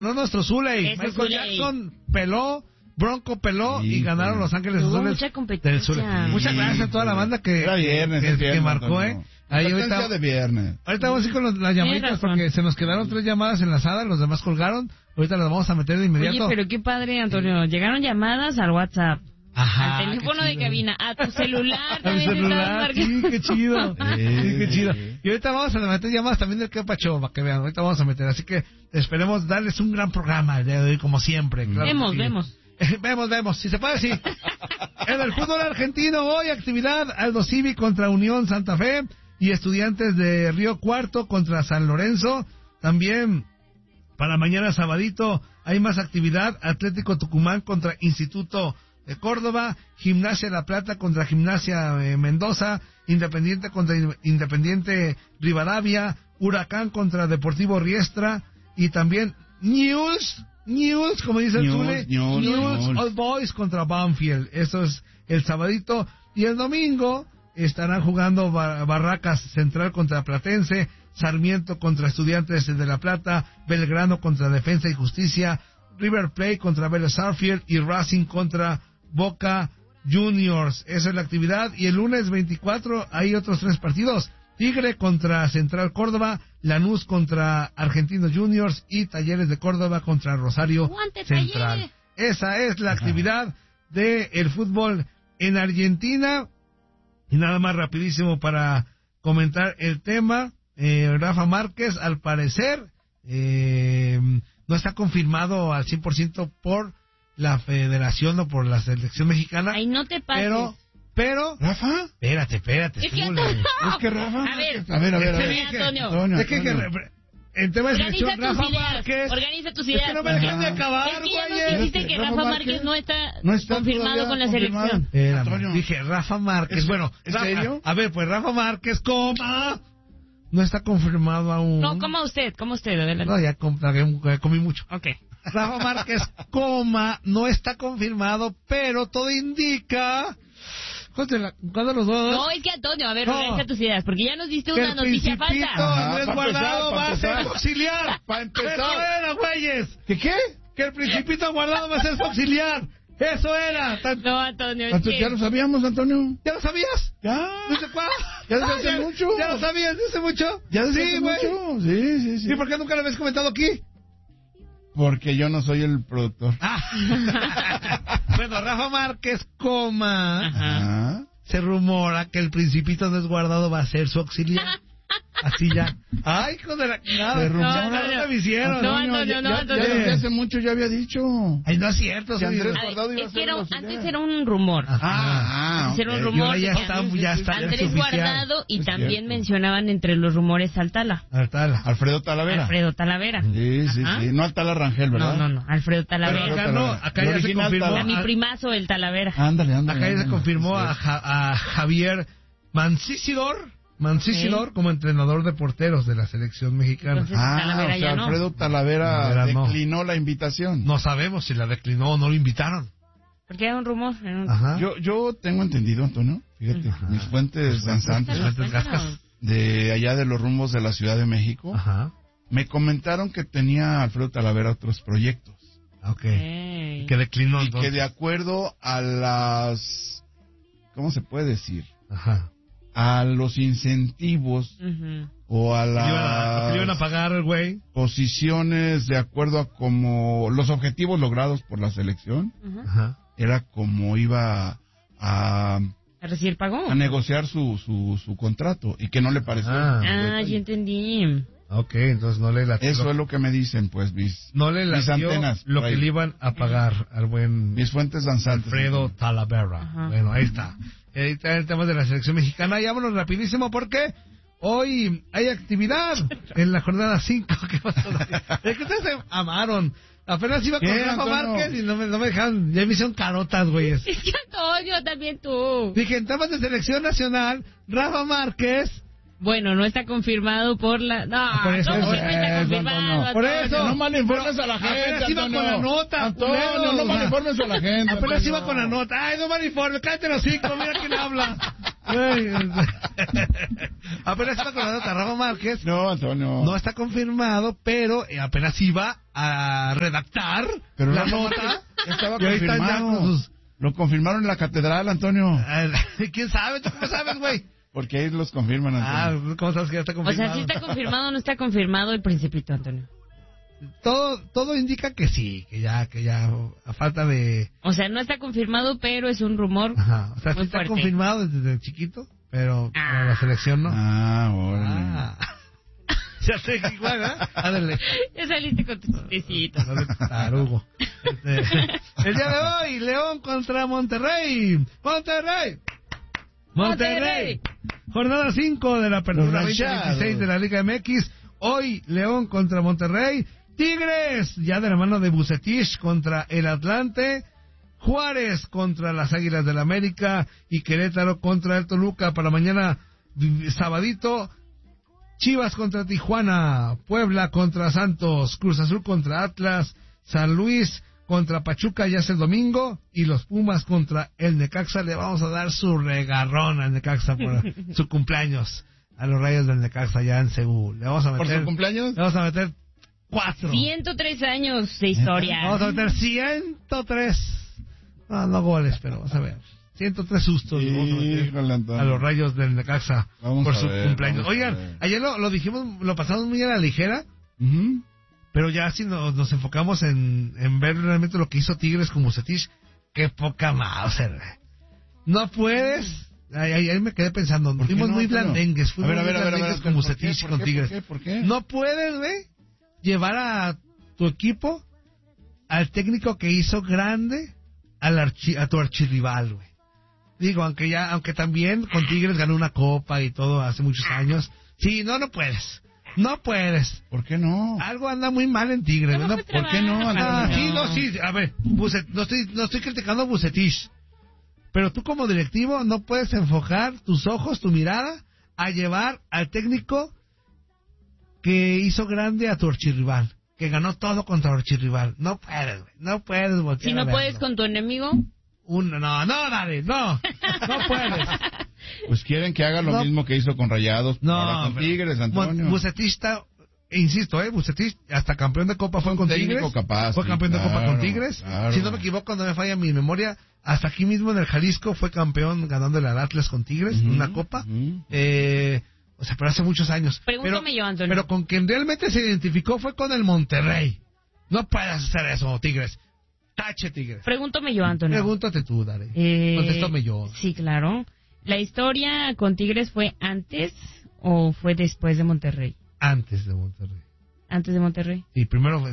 No, nuestro Zuley. Eso, Michael Zuley. Jackson peló, Bronco peló y ganaron Los Ángeles Hubo Azules mucha del competencia. Zuley. Muchas gracias a toda la banda que, Era viernes, que marcó, Antonio. Ahí Competencia ahorita, de viernes. ahorita vamos a ir con las llamaditas razón. porque se nos quedaron 3 llamadas enlazadas, los demás colgaron. Ahorita las vamos a meter de inmediato. Oye, pero qué padre, Antonio. Llegaron llamadas al WhatsApp. Ajá, Al teléfono qué de chido. cabina, a tu celular. A mi también te celular, estabas sí, qué chido. Sí, qué chido. Sí. Y ahorita vamos a meter llamadas también del que Pacho, para que vean. Ahorita vamos a meter. Así que esperemos darles un gran programa el día de hoy, como siempre. Claro que sí. Vemos. Si se puede, sí. En el fútbol argentino, hoy actividad Aldo Civi contra Unión Santa Fe y Estudiantes de Río Cuarto contra San Lorenzo. También para mañana sabadito hay más actividad. Atlético Tucumán contra Instituto de Córdoba, Gimnasia La Plata contra Gimnasia Mendoza, Independiente contra Independiente Rivadavia, Huracán contra Deportivo Riestra y también News, como dice el Zule, News Old Boys contra Banfield. Eso es el sabadito. Y el domingo estarán jugando Barracas Central contra Platense, Sarmiento contra Estudiantes de La Plata, Belgrano contra Defensa y Justicia, River Plate contra Vélez Sarsfield y Racing contra Boca Juniors. Esa es la actividad. Y el lunes 24 hay otros 3 partidos. Tigre contra Central Córdoba, Lanús contra Argentinos Juniors y Talleres de Córdoba contra Rosario ¡Aguante, Central. Talleres! Esa es la actividad del fútbol en Argentina. Y nada más rapidísimo para comentar el tema. Rafa Márquez, al parecer, no está confirmado al 100% por la federación o por la selección mexicana. Ay, no te pases. Pero, ¿Rafa? espérate, Es que, Zule. Es que Rafa. A ver. A ver. Antonio. Es que en tema de selección, Organiza tus Rafa ideas. Márquez. Organiza tus Es ideas. que no me dejan de Ajá. acabar, Es que ya nos güey. dijiste que Rafa Márquez no está confirmado todavía con la confirmado. selección. Espérame, Antonio. dije Rafa Márquez. ¿Es- Bueno, ¿en Rafa- serio? A ver, pues Rafa Márquez, no está confirmado aún. No, coma usted, adelante. No, ya comí mucho. Ok. Rafa Márquez, no está confirmado, pero todo indica... ¿Cuándo los dos? No, es que Antonio, a ver, No. organiza tus ideas, porque ya nos diste Que una el noticia Principito falsa. Andrés Para Guardado empezar, va a ser para empezar. auxiliar. Para empezar. Eso era, güeyes. ¿Qué? Que el Principito Guardado va a ser su auxiliar. Eso era. No, Antonio, es Antonio, que... ¿ya lo sabíamos, Antonio? ¿Ya lo sabías? Ya. ¿Desde cuándo? Ya desde hace mucho. ¿Ya lo sabías desde hace mucho? Ya desde hace Sí, güey. mucho. Sí. ¿Y por qué nunca lo habías comentado aquí? Porque yo no soy el productor. Bueno, Rafa Márquez, Ajá. se rumora que el Principito Andrés Guardado va a ser su auxiliar. Así ya. Ay, hijo de la... Se rumora. No me hicieron. No, Antonio, Ya desde hace mucho yo había dicho. Ay, no es cierto. Que soy- Andrés A ver, Guardado iba a es ser que el era, auxiliar. antes era un rumor. Ah, Hicieron un ok. y rumor ahora ya de está, que ya está. Andrés es oficial. Guardado y Es también cierto. mencionaban entre los rumores al Tala. Alfredo Talavera. Alfredo Talavera. Sí. Ajá. No al Tala Rangel, ¿verdad? No, Alfredo Pero Talavera. acá no, acá El ya se original confirmó. Tala. A mi primazo, el Talavera. Ándale. Acá ya se confirmó a Javier Mancisidor como entrenador de porteros de la selección mexicana. Entonces, Ah, Talavera o sea, ya no. Alfredo Talavera Talavera no. declinó la invitación. No sabemos si la declinó o no lo invitaron. Porque era un rumor. Era un... Ajá. Yo tengo entendido, Antonio, fíjate, Ajá. mis fuentes danzantes Cuéntanos. Gascas. de allá de los rumbos de la Ciudad de México Ajá. me comentaron que tenía Alfredo Talavera otros proyectos Ok. Ey. Que declinó y entonces. que de acuerdo a las, ¿cómo se puede decir? Ajá. A los incentivos Ujú. o a ¿Le iban a las pagar el güey? posiciones de acuerdo a como los objetivos logrados por la selección, Ujú. Ajá. era como iba a ¿A recibir pagó? negociar su contrato y que no le pareció. Ah, ya entendí. Ok, entonces no le latió. Eso es lo que me dicen, pues, No le mis latió antenas. lo por que ahí. le iban a pagar al buen Mis fuentes danzantes. Alfredo Talavera. Ajá. Bueno, ahí está. Ahí está el tema de la selección mexicana. Y vámonos rapidísimo porque hoy hay actividad en la jornada 5. ¿Qué pasó? Es que ustedes se amaron. Apenas iba con ¿Qué, Rafa Antonio? Márquez y no me dejaron. Ya me hicieron carotas, güeyes. Es que Antonio, también tú. Dije, en temas de selección nacional, Rafa Márquez. Bueno, no está confirmado por la... No, Por eso ¿cómo es- que no está confirmado? Antonio. Por Antonio? eso. No malinformes a la Apenas gente, iba Antonio. con la nota, Antonio, culero. no malinformes a la gente. Apenas Antonio. iba con la nota. Ay, no me informe, cállate los cinco, mira quién habla. Apenas está con la nota, Rafa Márquez. No, Antonio. No está confirmado, pero apenas iba a redactar pero la no, nota. Estaba Y ahí están ya confirmado. con sus... Lo confirmaron en la catedral, Antonio. ¿Quién sabe? ¿Tú cómo sabes, güey? Porque ahí los confirman, Antonio. ¿Cómo sabes que ya está O confirmado? sea, ¿sí está confirmado o no está confirmado el Principito, Antonio? Todo indica que sí, que ya, a falta de... O sea, no está confirmado, pero es un rumor. Ajá, o sea, sí muy está fuerte. confirmado desde chiquito, pero para la selección no. Órale. Ya sé que igual, ¿verdad? Ándale. Ya saliste con tus chistecitos. Tarugo. El día de hoy, León contra Monterrey. ¡Monterrey! Jornada 5 de la apertura 2026 de la Liga MX. Hoy, León contra Monterrey. Tigres, ya de la mano de Vucetich contra el Atlante. Juárez contra las Águilas del América. Y Querétaro contra el Toluca. Para mañana, sabadito. Chivas contra Tijuana, Puebla contra Santos, Cruz Azul contra Atlas, San Luis contra Pachuca ya es el domingo, y los Pumas contra el Necaxa. Le vamos a dar su regarrón al Necaxa por su cumpleaños, a los Rayos del Necaxa ya en Seúl. Le vamos a meter, ¿por su cumpleaños? Le vamos a meter 4. 103 años de historia. Vamos a meter 103. No goles, pero vamos a ver. 103 sustos a los Rayos del Necaxa por su cumpleaños. Oigan, ayer lo dijimos, lo pasamos muy a la ligera, pero ya si nos enfocamos en ver realmente lo que hizo Tigres con Vucetich, qué poca Mauser. No puedes. Ahí me quedé pensando, fuimos muy blandengues, con Vucetich y con Tigres. ¿Por qué? No puedes, güey, llevar a tu equipo al técnico que hizo grande a tu archirrival, güey. Digo, aunque también con Tigres ganó una copa y todo hace muchos años. Sí, no puedes. No puedes. ¿Por qué no? Algo anda muy mal en Tigres. ¿No? ¿Por qué no? Sí. A ver, no estoy criticando a Vucetich. Pero tú como directivo no puedes enfocar tus ojos, tu mirada, a llevar al técnico que hizo grande a tu archirrival. Que ganó todo contra tu archirrival. No puedes, güey. No puedes voltear Si no a verlo. puedes con tu enemigo... Dale, no puedes. Pues quieren que haga lo mismo que hizo con Rayados, ahora con Tigres, Antonio. Vucetich está, insisto, Vucetich hasta campeón de Copa fue con Tigres. Capaz, fue campeón de Copa con Tigres. Claro. Si no me equivoco, no me falla mi memoria, hasta aquí mismo en el Jalisco fue campeón ganándole al Atlas con Tigres, una Copa. O sea, pero hace muchos años. Pregúntame yo, Antonio. Pero con quien realmente se identificó fue con el Monterrey. No puedes hacer eso, Tigres. Tache, Tigres. Pregúntame yo, Antonio. Pregúntate tú, dale. Contéstame yo. Sí, claro. ¿La historia con Tigres fue antes o fue después de Monterrey? Antes de Monterrey. ¿Antes de Monterrey? Y primero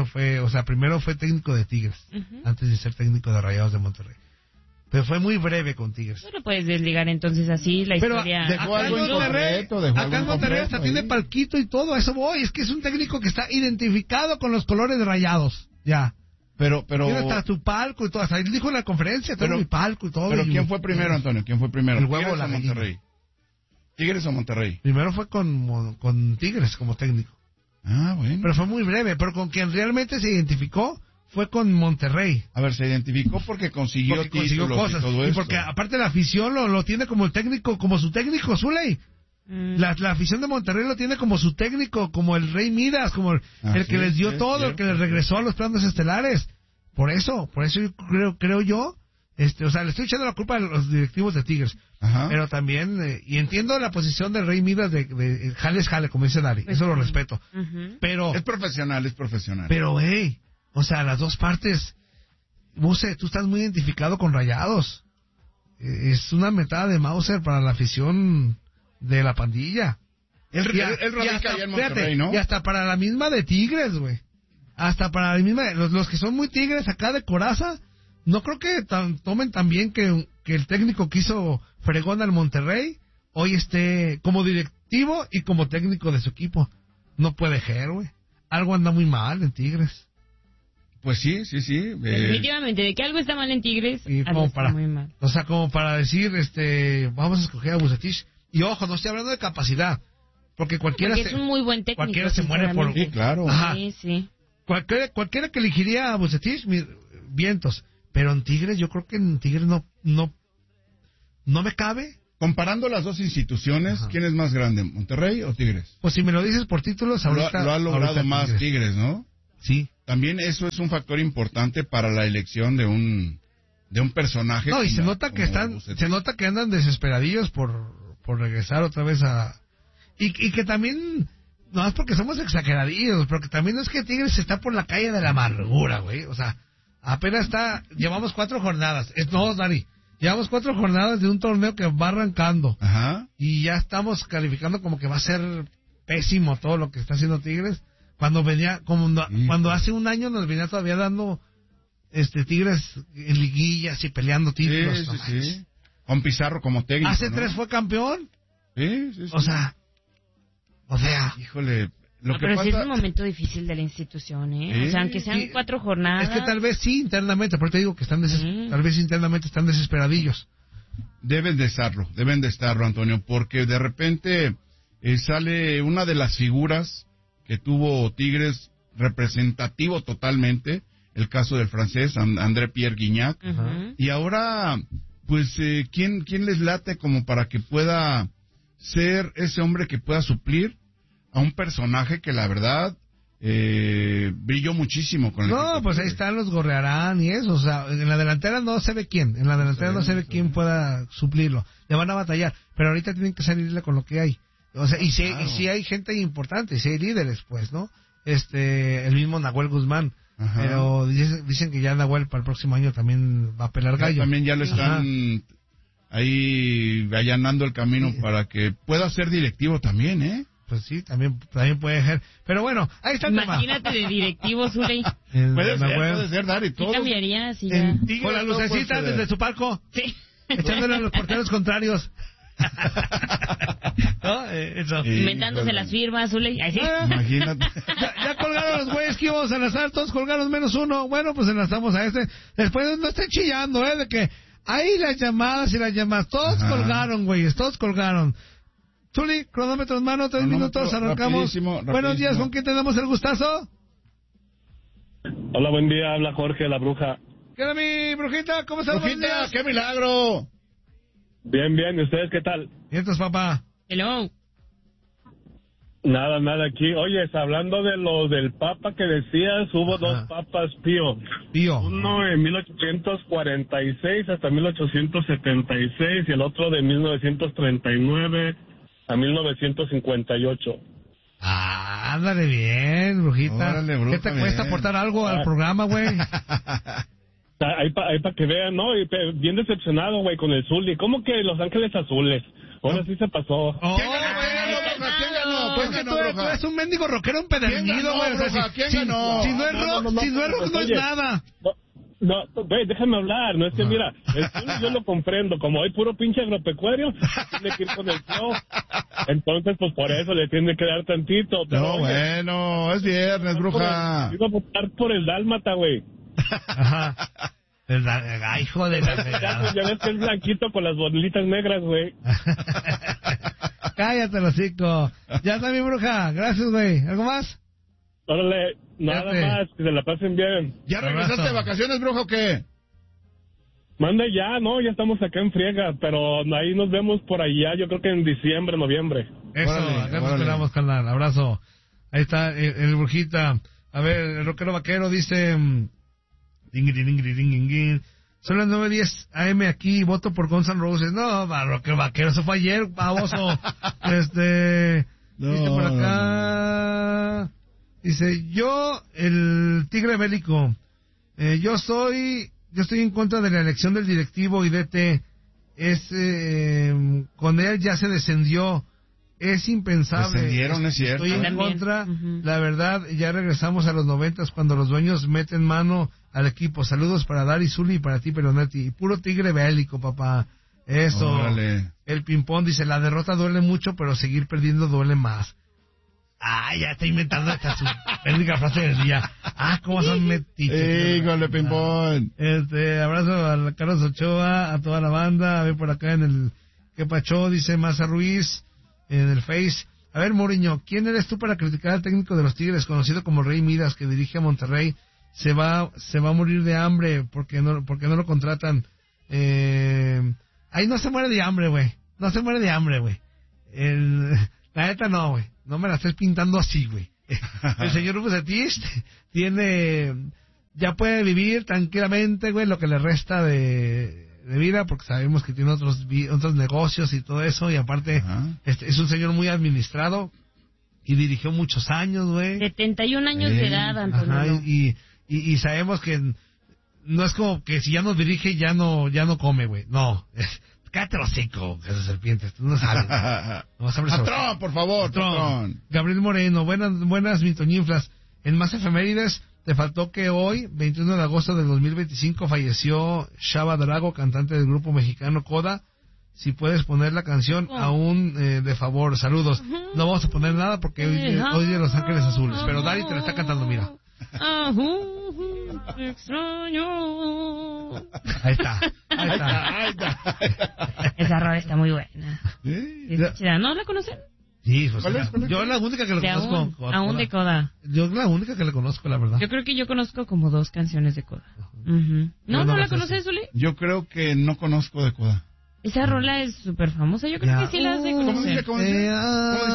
fue técnico de Tigres, antes de ser técnico de Rayados de Monterrey. Pero fue muy breve con Tigres. No lo puedes desligar entonces así la historia. Dejó algo incompleto. Acá en Monterrey hasta tiene palquito y todo, a eso voy. Es que es un técnico que está identificado con los colores de Rayados. Ya. Pero tiene hasta su palco y todo. Hasta él dijo en la conferencia, tengo mi palco y todo. Pero ¿quién fue primero, Antonio? ¿Quién fue primero? El huevo, ¿Tigres o Monterrey? ¿Tigres o Monterrey? Primero fue con Tigres como técnico. Bueno. Pero fue muy breve. Pero con quien realmente se identificó fue con Monterrey. A ver, se identificó porque consiguió cosas. Y todo y porque aparte la afición lo tiene como el técnico, como su técnico, Zuley. La afición de Monterrey lo tiene como su técnico, como el Rey Midas, como el que les dio todo, el que les regresó a los planos estelares. Por eso yo creo yo, o sea, le estoy echando la culpa a los directivos de Tigres. Pero también, y entiendo la posición del Rey Midas de jale es jale, como dice Dari, eso lo respeto. Pero es profesional. Pero, o sea, las dos partes, Buse, tú estás muy identificado con Rayados. Es una metada de Mauser para la afición de la pandilla. Él radica allá en Monterrey, ¿no? Y hasta para la misma de Tigres, güey. Hasta para la misma, los que son muy Tigres acá de coraza, no creo que tomen tan bien que el técnico que hizo fregón al Monterrey hoy esté como directivo y como técnico de su equipo. No puede ser, güey. Algo anda muy mal en Tigres. Pues sí. Definitivamente, de que algo está mal en Tigres, y algo está muy mal. O sea, como para decir, vamos a escoger a Vucetich. Y ojo, no estoy hablando de capacidad, porque es un muy buen técnico. Cualquiera se muere por... Sí, claro. Ajá. Sí. Cualquiera que elegiría a Vucetich, vientos. Pero en Tigres, yo creo que en Tigres no me cabe Comparando las dos instituciones, ¿quién es más grande, Monterrey o Tigres? Pues si me lo dices por títulos, ahorita... Lo ha logrado más Tigres, ¿no? Sí. También eso es un factor importante para la elección de un personaje. No, y se nota que andan desesperadillos por regresar otra vez a... Y que también, no es porque somos exageradillos, pero que también no es que Tigres está por la calle de la amargura, güey. O sea, apenas llevamos 4 jornadas. No, Dari, llevamos 4 jornadas de un torneo que va arrancando. Ajá. Y ya estamos calificando como que va a ser pésimo todo lo que está haciendo Tigres. Cuando cuando hace un año nos venía todavía dando Tigres en liguillas y peleando títulos. Sí. Con Pizarro como técnico. Hace 3 fue campeón. Sí. O sea. Híjole. Pero sí es un momento difícil de la institución, ¿eh? O sea, aunque sean 4 jornadas. Es que tal vez sí internamente, por eso te digo que tal vez internamente están desesperadillos. Deben de estarlo, Antonio, porque de repente sale una de las figuras que tuvo Tigres representativo totalmente, el caso del francés André Pierre Guignac, y ahora, pues, ¿quién les late como para que pueda ser ese hombre que pueda suplir a un personaje que la verdad brilló muchísimo con el equipo? No, pues ahí están los Gorrearán y eso, o sea, en la delantera no se ve quién, quién pueda suplirlo, le van a batallar, pero ahorita tienen que salirle con lo que hay, o sea, y si hay gente importante, si hay líderes, pues, ¿no? El mismo Nahuel Guzmán. Ajá. Pero dicen que ya Nahuel para el próximo año también va a pelar gallo. También ya lo están ahí allanando el camino para que pueda ser directivo también, ¿eh? Pues sí, también puede ser. Pero bueno, ahí está el tema. Imagínate de directivo, Zuley. Puede ser, Dari, todo. ¿Qué cambiaría si con la lucecita desde su palco. Sí. Echándole a los porteros contrarios. ¿No? Eso. Inventándose las firmas, Zuley. ¿Sí? Imagínate. Ya colgaron los güeyes que íbamos a enlazar, todos colgaron menos uno. Bueno, pues enlazamos a Después no estén chillando, de que ahí las llamadas. Todos colgaron, güeyes, todos colgaron. Zuli, cronómetro en mano, 3 minutos, arrancamos. Rapidísimo. Buenos días, ¿con quién tenemos el gustazo? Hola, buen día, habla Jorge, la bruja. ¿Qué onda, mi brujita? ¿Cómo estás? Brujita, qué milagro. Bien, ¿y ustedes qué tal? Vientos, papá. Hello. Nada, aquí. Oyes, hablando de lo del papa que decías, hubo 2 papas Pío. Uno en 1846 hasta 1876 y el otro de 1939 a 1958. Ándale bien, brujita. Órale, bruja, ¿qué te cuesta aportar algo al programa, güey? Ahí para que vean, ¿no? Y bien decepcionado, güey, con el Zuli. ¿Cómo que Los Ángeles Azules? Ahora sí se pasó. ¿Quién ganó? Pues que tú eres un mendigo rockero empedernido, güey. ¿Quién ganó? Si no es rock, no es nada. No, güey, déjame hablar. No es que, mira, el Zuli yo lo comprendo. Como hay puro pinche agropecuario, tiene que ir con el flow. Entonces, pues por eso le tiene que dar tantito. Pero, no, bueno, es viernes, bruja. Iba a votar por el Dálmata, güey. Ajá. Ay, hijo de la fregada. Ya ves que es blanquito con las bolitas negras, güey. Cállate, hocico. Ya está mi bruja. Gracias, güey. ¿Algo más? Órale, nada más. Que se la pasen bien. ¿Ya regresaste de vacaciones, bruja, o qué? Mande ya, no, ya estamos acá en friega, pero ahí nos vemos por allá, yo creo que en diciembre, noviembre. Eso, acá nos esperamos, carnal. Abrazo. Ahí está el brujita. A ver, el rockero vaquero dice... Son las 9:10 AM aquí, voto por Guns N' Roses. No, rockero vaquero, eso fue ayer, baboso. Dice por acá... Dice, yo, el tigre bélico, yo estoy en contra de la elección del directivo y DT. Con él ya se descendió. Es impensable. Descendieron, es cierto. Estoy en contra. La verdad, ya regresamos a los 90s cuando los dueños meten mano al equipo. Saludos para Dari, Zuli y para ti, Peronetti. Y puro tigre bélico, papá. Eso. Órale. El ping-pong dice, la derrota duele mucho, pero seguir perdiendo duele más. Ya está inventando esta su única frase del día. Cómo son metiches. Híjole, ping-pong. Abrazo a Carlos Ochoa, a toda la banda. A ver por acá en el que Pacho, dice Maza Ruiz, en el Face. A ver, Mourinho, ¿quién eres tú para criticar al técnico de los Tigres, conocido como Rey Midas, que dirige a Monterrey? Se va a morir de hambre porque no lo contratan. Ahí no se muere de hambre, güey. no se muere de hambre, güey. La neta no, güey. No me la estés pintando así, güey. El señor Bucetich ya puede vivir tranquilamente, güey, lo que le resta de vida, porque sabemos que tiene otros negocios y todo eso, y aparte es un señor muy administrado y dirigió muchos años, güey. 71 años de edad, Antonio. Ajá, y sabemos que no es como que si ya no dirige ya no come, güey. No, cállate el hocico, esas serpientes, tú no sabes. No sabes. Patrón, por favor, patrón. Gabriel Moreno, buenas, mi Toñinflas. En más efemérides, te faltó que hoy, 21 de agosto del 2025, falleció Shaba Drago, cantante del grupo mexicano Coda. Si puedes poner la canción aún de favor, saludos. No vamos a poner nada porque hoy de Los Ángeles Azules, pero Dari te la está cantando, mira. Te extraño. Ahí está. Esa rola está muy buena. ¿No la conocen? Sí, pues, yo la única que le conozco. Aún de Coda. Yo la única que le conozco, la verdad. Yo creo que yo conozco como 2 canciones de Coda. ¿No la conoces, Zuli? Yo creo que no conozco de Coda. Esa rola es súper famosa, yo creo que sí la has de conocer. ¿Cómo dice?